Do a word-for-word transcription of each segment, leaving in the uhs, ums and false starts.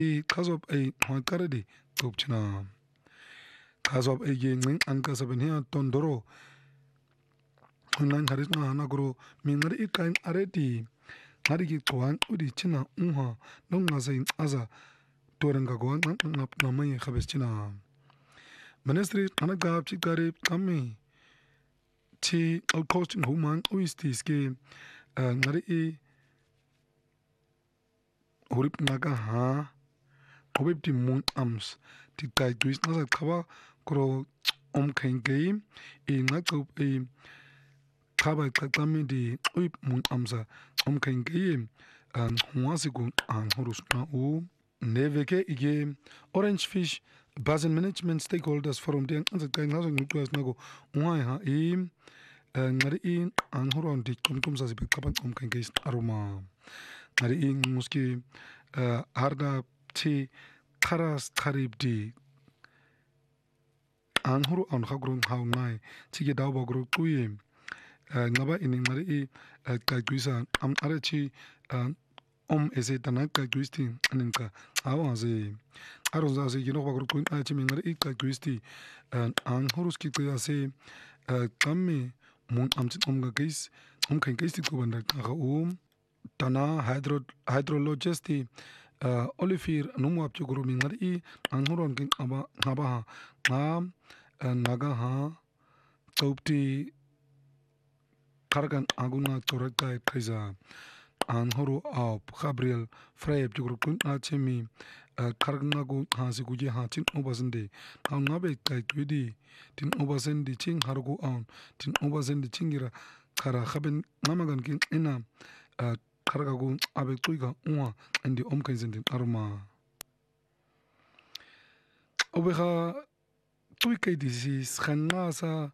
e qazop ay hwakaredi topchina qazop ay ge ngin anka sabenhia tondoro hunan haris na hanagro mingari ikain areti ngari ki tuan udi china unha nong ngasain aza torenga goan ngap namay khabes china ministry anagab chikari kami chi outcosting human uistis ke ngari e horip naga ha hobip ti mun ams ti kai twis nasa khaba kro om khain ke e ngakop e khaba kakami di uip mun amsa om khain ke an huasiku an horus na u neveke ige orange fish basin management stakeholders forum den anza kai ngaso ngutwas nago ungai ha e ngari in an horon di tumtum sa sibe kapan om khain ke aroma ngari in muski harda ti karas karib di an huru an khagrun haw nai chige daw bagro tuye ngaba ini ngari i ka guisa am arachi om ese tanak ka guisti aninka awaze aronza se gino bagro kun achi ngari i ka guisti an hurus ki tuya se kamme mun am chit om ga gais om kan gaisti ko banda ka um tana hydro hydrologisti Olifir numu apcho guru mingari i anghuron king aba ngaba ngam naga ha taupti kargan aguna toraka kaisa anghuru ap Gabriel Frey apcho guru kun achemi kargna go hasi guje ha chin obasende ang ngabe kai twidi tin obasende ching hargo on tin obasende chingira kara khaben ngamagan king ina kargago abe tuiga unwa indi omkain zendin arma obeha tuikai disi skhanasa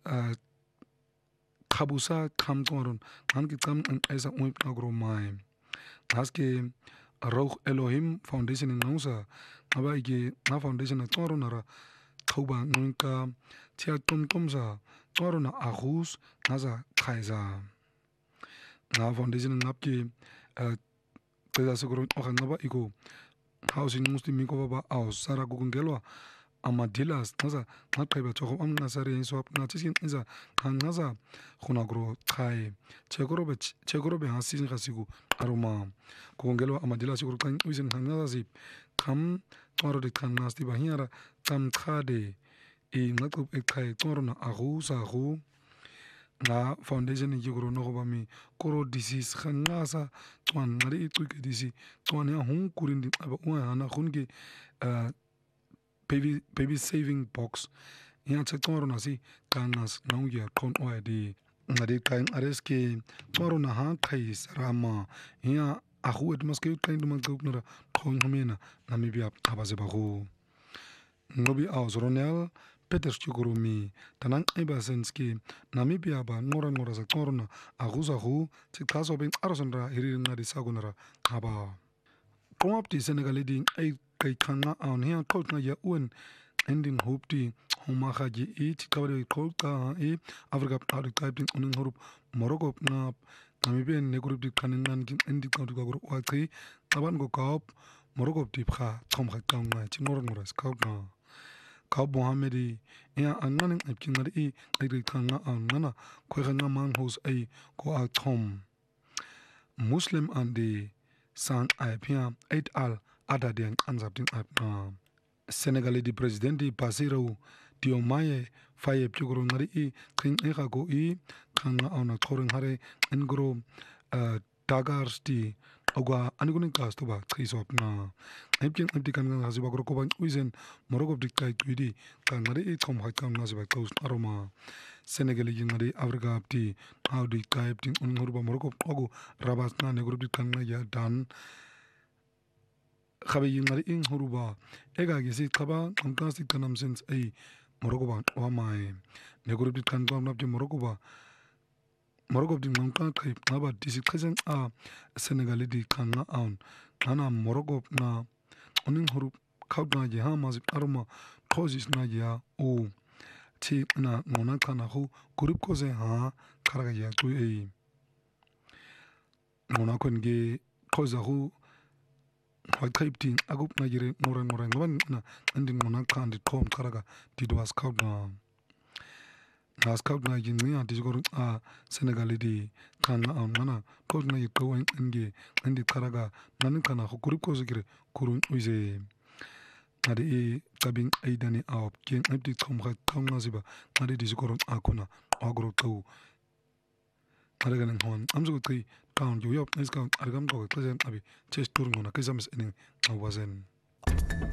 khabusa khamtoron hanki kam esa uip agro mai haske Rauch Elohim Foundation in Nausa aba ige na foundation na toro nara khauba nunka tia tum tumsa toro na ahus naza kaiza na foundation ngapki teza seguro oka ngaba iko housing musti miko baba aus sara gugungelwa amadilas naza ngakaiba choko am nasari so na chiskin iza naza khunagro khai chegorobe chegorobe hasin khasigu aroma gugungelwa amadilas seguro kan uisen naza zip kam toro de kan nasti bahiara tam khade e ngakop e khai toro na agu sa gu na foundation ni gro no ba mi koro disease khangasa twan ngari ituke disi twan ya hun kurindi aba wa na khunge baby baby saving box ya toro na si kanas nau ya kon o di ngari kain areske toro na ha khai sarama ya ahu et maske kain dum gopnara khon humena namibia abaze bago ngobi awzronel Peter Chugurumi, Tanang Ebasenski, Namibia ba Nora Nora Zakorna, Aguzahu, Tikazo Ben Arsandra, Irina di Sagunara, Haba. Come up the Senegaliding, a Kaikanga on here, Totna ya un, ending hope the Homahaji each covered Kolka e, Africa Arctic typing on Horup, Morocco Nap, Namibian Negrup di Kaningan, Indi Kantuga Waki, Tabango Kaup, Morocco Tipha, Tom Hakanga, Chinoran Scoutna. Kau Mohammedi ya anganing epkingar i nagri kanga angana kwekanga man hos ay ko a tom Muslim andi san aipia et al ada den anzaptin apna Senegali di presidenti Bassirou Diomaye Faye pigoro ngari i king eka go i kanga ana thoring hare ngro dagars di Oga anigunin kasto ba trisopna epkin eptikan nga hasiba gro ko ban uisen morog of dikai twidi kan ngari i tom hakam ngasiba kaus aroma Senegali ngari Africa apti how di kai eptin unurba morog ogo rabas na negro dikan nga ya dan khabe ngari in huruba ega gisi khaba ngkasti kanam sense ai morog ba wa mai negro dikan gam napti morog ba Morocco di ngangka kai ngaba disi khazan a Senegal di kanga on ana Morocco na oning hurup khawna je ha mazip aroma thozis na ya o chi na ngona kana hu group ko ze ha kharaga ya tu e ngona kon ge khoza hu waqhaybti akup ngajire ngore ngore ngoba na andi ngona cha ndiqhom qharaka did was scout na na scout na jinga disikor a Senegal di khanga ngana ko na yiqwa nge andi qharaka nani kana khurip ko zikire kurun uize ade e tabing aidani a ken abdi qhom kha qhom ziba ade disikor akuna agro qaw qharaka nan hon amzu qi kaun yo yo is kaun argam ko qezen abi chest tur ngona kezam is ening awazen